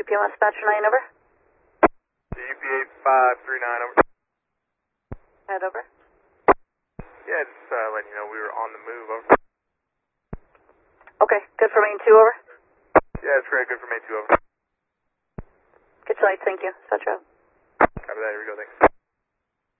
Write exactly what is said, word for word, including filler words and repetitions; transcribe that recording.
U P M dispatcher nine, over. U P A five three nine, over. Head over. Yeah, just uh, letting you know we were on the move, over. Okay, good for main two, over. Yeah, it's great, good for main two, over. Get your lights, thank you. Dispatcher out. Copy that, here we go, thanks.